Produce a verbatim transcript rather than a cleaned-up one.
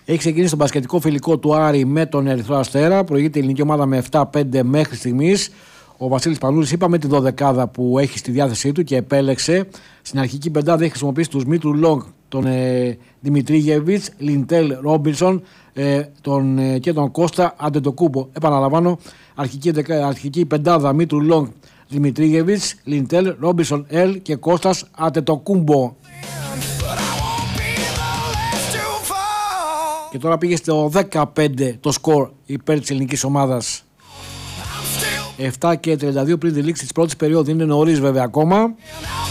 Έχει ξεκινήσει το μπασκετικό φιλικό του Άρη με τον Ερυθρό Αστέρα. Προηγείται η ελληνική ομάδα με επτά πέντε μέχρι στιγμής. Ο Βασίλης Πανούλης, είπαμε τη δωδεκάδα που έχει στη διάθεσή του και επέλεξε. Στην αρχική πεντάδα έχει χρησιμοποιήσει τους Μήτρου Λόγκ, τον ε, Δημητρίγεβιτς, Λιντέλ Ρόμπινσον ε, τον, ε, και τον Κώστα Αντετοκούμπο. Επαναλαμβάνω, αρχική, αρχική πεντάδα Μήτρου Λόγκ, Δημητρίγεβιτς, Λιντέλ Ρόμπινσον Ελ και Κώστας Αντετοκούμπο. Και τώρα πήγε στο δεκαπέντε το σκορ υπέρ της ελληνικής ομάδας. επτά και τριάντα δύο πριν τη λήξη της πρώτης περίοδου, είναι νωρίς βέβαια ακόμα.